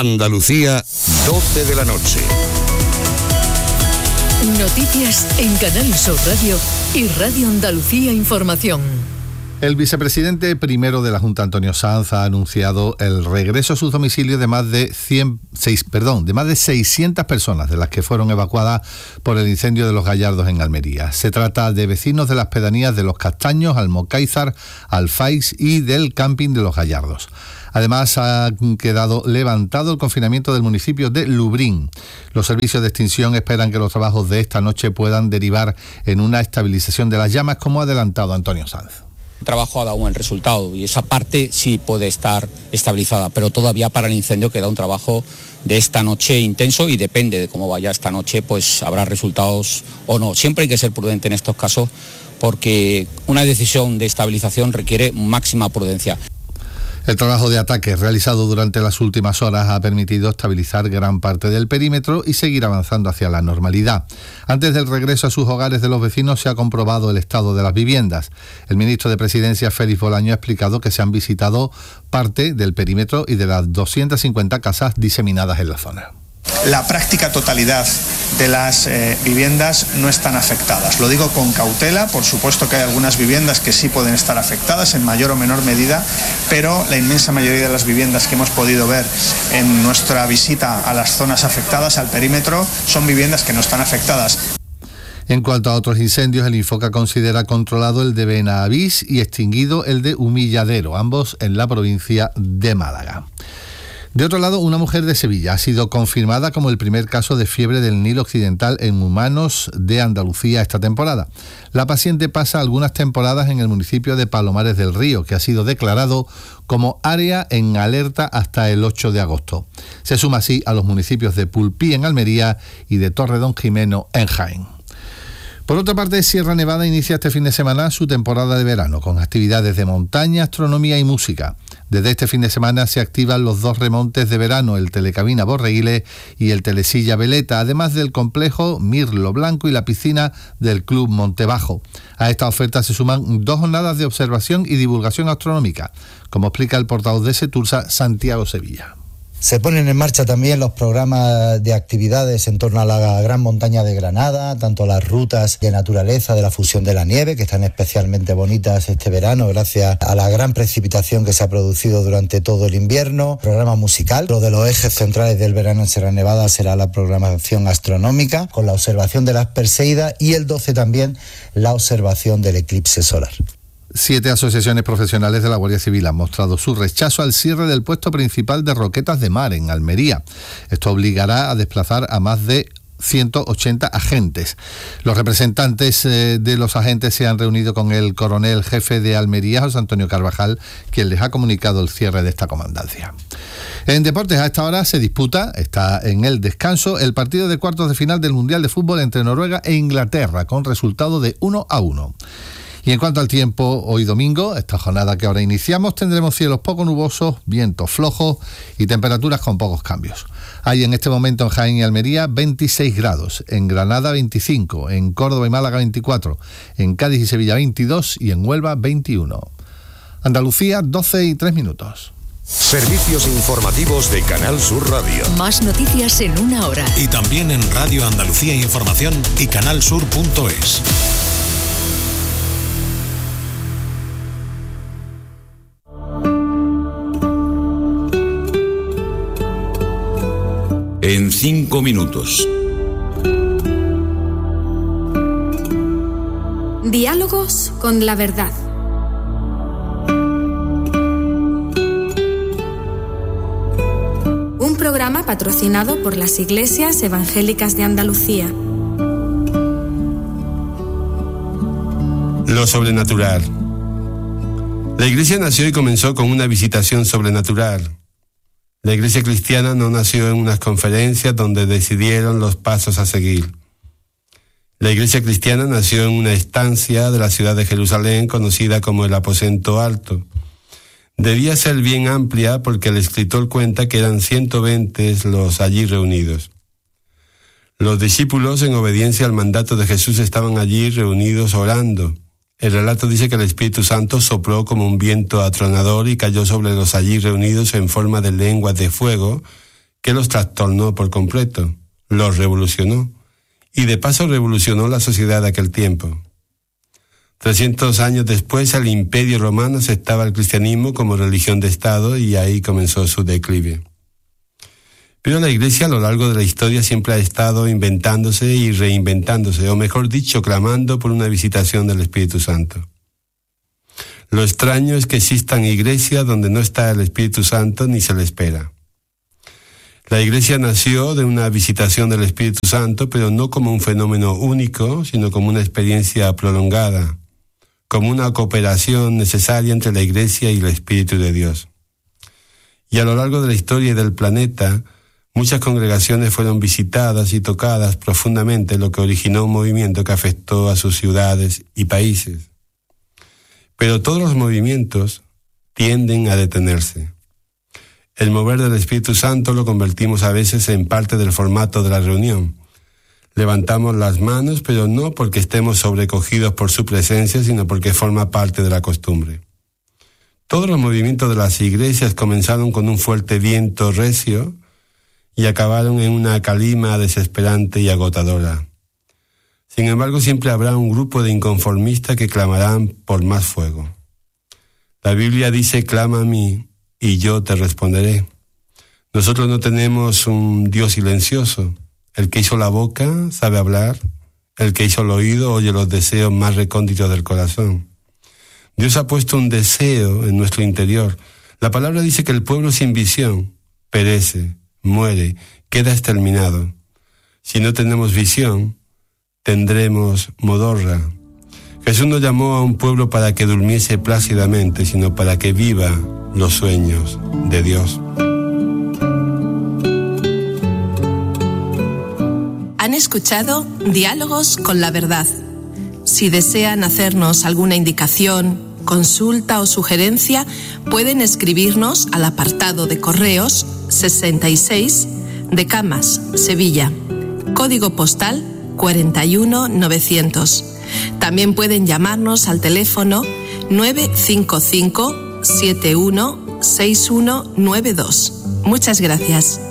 Andalucía, 12 de la noche. Noticias en Canal Sur Radio y Radio Andalucía Información. El vicepresidente primero de la Junta, Antonio Sanz, ha anunciado el regreso a sus domicilios de más de 600 personas, de las que fueron evacuadas por el incendio de Los Gallardos en Almería. Se trata de vecinos de las pedanías de Los Castaños, Almocáizar, Alfaiz y del camping de Los Gallardos. Además, ha quedado levantado el confinamiento del municipio de Lubrín. Los servicios de extinción esperan que los trabajos de esta noche puedan derivar en una estabilización de las llamas, como ha adelantado Antonio Sanz. El trabajo ha dado buen resultado y esa parte sí puede estar estabilizada, pero todavía para el incendio queda un trabajo de esta noche intenso y depende de cómo vaya esta noche, pues habrá resultados o no. Siempre hay que ser prudente en estos casos porque una decisión de estabilización requiere máxima prudencia. El trabajo de ataque realizado durante las últimas horas ha permitido estabilizar gran parte del perímetro y seguir avanzando hacia la normalidad. Antes del regreso a sus hogares de los vecinos se ha comprobado el estado de las viviendas. El ministro de Presidencia, Félix Bolaño, ha explicado que se han visitado parte del perímetro y de las 250 casas diseminadas en la zona. La práctica totalidad de las viviendas no están afectadas. Lo digo con cautela, por supuesto que hay algunas viviendas que sí pueden estar afectadas en mayor o menor medida, pero la inmensa mayoría de las viviendas que hemos podido ver en nuestra visita a las zonas afectadas, al perímetro, son viviendas que no están afectadas. En cuanto a otros incendios, el Infoca considera controlado el de Benavís y extinguido el de Humilladero, ambos en la provincia de Málaga. De otro lado, una mujer de Sevilla ha sido confirmada como el primer caso de fiebre del Nilo Occidental en humanos de Andalucía esta temporada. La paciente pasa algunas temporadas en el municipio de Palomares del Río, que ha sido declarado como área en alerta hasta el 8 de agosto. Se suma así a los municipios de Pulpí en Almería y de Torredonjimeno en Jaén. Por otra parte, Sierra Nevada inicia este fin de semana su temporada de verano, con actividades de montaña, astronomía y música. Desde este fin de semana se activan los 2 remontes de verano, el Telecabina Borreguiles y el Telesilla Veleta, además del complejo Mirlo Blanco y la piscina del Club Montebajo. A esta oferta se suman 2 jornadas de observación y divulgación astronómica, como explica el portavoz de Setursa, Santiago Sevilla. Se ponen en marcha también los programas de actividades en torno a la Gran Montaña de Granada, tanto las rutas de naturaleza de la fusión de la nieve, que están especialmente bonitas este verano gracias a la gran precipitación que se ha producido durante todo el invierno. Programa musical, uno de los ejes centrales del verano en Sierra Nevada será la programación astronómica, con la observación de las Perseidas, y el 12 también la observación del eclipse solar. 7 asociaciones profesionales de la Guardia Civil han mostrado su rechazo al cierre del puesto principal de Roquetas de Mar en Almería. Esto obligará a desplazar a más de 180 agentes. Los representantes de los agentes se han reunido con el coronel jefe de Almería, José Antonio Carvajal, quien les ha comunicado el cierre de esta comandancia. En deportes, a esta hora se disputa, está en el descanso, el partido de cuartos de final del Mundial de Fútbol entre Noruega e Inglaterra, con resultado de 1-1. Y en cuanto al tiempo, hoy domingo, esta jornada que ahora iniciamos, tendremos cielos poco nubosos, vientos flojos y temperaturas con pocos cambios. Hay en este momento en Jaén y Almería 26 grados, en Granada 25, en Córdoba y Málaga 24, en Cádiz y Sevilla 22 y en Huelva 21. Andalucía, 12:03. Servicios informativos de Canal Sur Radio. Más noticias en una hora. Y también en Radio Andalucía Información y canalsur.es. En 5 minutos. Diálogos con la verdad. Un programa patrocinado por las Iglesias Evangélicas de Andalucía. Lo sobrenatural. La Iglesia nació y comenzó con una visitación sobrenatural. La Iglesia cristiana no nació en unas conferencias donde decidieron los pasos a seguir. La Iglesia cristiana nació en una estancia de la ciudad de Jerusalén conocida como el Aposento Alto. Debía ser bien amplia porque el escritor cuenta que eran 120 los allí reunidos. Los discípulos, en obediencia al mandato de Jesús, estaban allí reunidos orando. El relato dice que el Espíritu Santo sopló como un viento atronador y cayó sobre los allí reunidos en forma de lenguas de fuego que los trastornó por completo, los revolucionó, y de paso revolucionó la sociedad de aquel tiempo. 300 años después, el Imperio Romano aceptaba el cristianismo como religión de Estado y ahí comenzó su declive. Pero la Iglesia a lo largo de la historia siempre ha estado inventándose y reinventándose, o mejor dicho, clamando por una visitación del Espíritu Santo. Lo extraño es que existan iglesias donde no está el Espíritu Santo ni se le espera. La Iglesia nació de una visitación del Espíritu Santo, pero no como un fenómeno único, sino como una experiencia prolongada, como una cooperación necesaria entre la Iglesia y el Espíritu de Dios. Y a lo largo de la historia del planeta, muchas congregaciones fueron visitadas y tocadas profundamente, lo que originó un movimiento que afectó a sus ciudades y países. Pero todos los movimientos tienden a detenerse. El mover del Espíritu Santo lo convertimos a veces en parte del formato de la reunión. Levantamos las manos, pero no porque estemos sobrecogidos por su presencia, sino porque forma parte de la costumbre. Todos los movimientos de las iglesias comenzaron con un fuerte viento recio y acabaron en una calima desesperante y agotadora. Sin embargo, siempre habrá un grupo de inconformistas que clamarán por más fuego. La Biblia dice: clama a mí y yo te responderé. Nosotros no tenemos un Dios silencioso. El que hizo la boca sabe hablar, el que hizo el oído oye los deseos más recónditos del corazón. Dios ha puesto un deseo en nuestro interior. La palabra dice que el pueblo sin visión perece, muere, queda exterminado. Si no tenemos visión, tendremos modorra. Jesús no llamó a un pueblo para que durmiese plácidamente, sino para que viva los sueños de Dios. Han escuchado Diálogos con la Verdad. Si desean hacernos alguna indicación, consulta o sugerencia, pueden escribirnos al apartado de correos 66 de Camas, Sevilla, código postal 41900. También pueden llamarnos al teléfono 955 716192. Muchas gracias.